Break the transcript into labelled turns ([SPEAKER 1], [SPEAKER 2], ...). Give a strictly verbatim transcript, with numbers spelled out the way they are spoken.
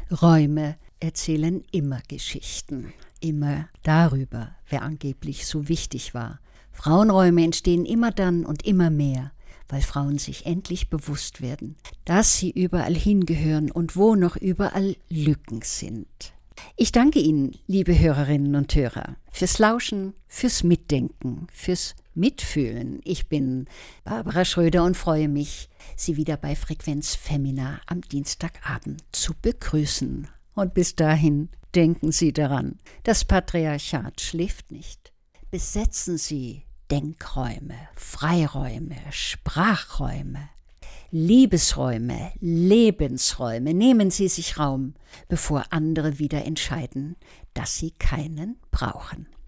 [SPEAKER 1] Räume erzählen immer Geschichten. Immer darüber, wer angeblich so wichtig war. Frauenräume entstehen immer dann und immer mehr, weil Frauen sich endlich bewusst werden, dass sie überall hingehören und wo noch überall Lücken sind. Ich danke Ihnen, liebe Hörerinnen und Hörer, fürs Lauschen, fürs Mitdenken, fürs Mitfühlen. Ich bin Barbara Schröder und freue mich, Sie wieder bei Frequenz Femina am Dienstagabend zu begrüßen. Und bis dahin denken Sie daran, das Patriarchat schläft nicht. Besetzen Sie Denkräume, Freiräume, Sprachräume, Liebesräume, Lebensräume. Nehmen Sie sich Raum, bevor andere wieder entscheiden, dass sie keinen brauchen.